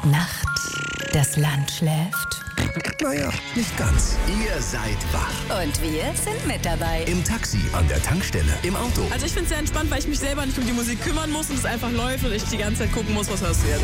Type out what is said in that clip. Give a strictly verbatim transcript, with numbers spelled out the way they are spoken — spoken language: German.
Nacht, das Land schläft. Naja, nicht ganz. Ihr seid wach. Und wir sind mit dabei. Im Taxi, an der Tankstelle, im Auto. Also ich finde es sehr entspannt, weil ich mich selber nicht um die Musik kümmern muss und es einfach läuft und ich die ganze Zeit gucken muss, was hörst du jetzt.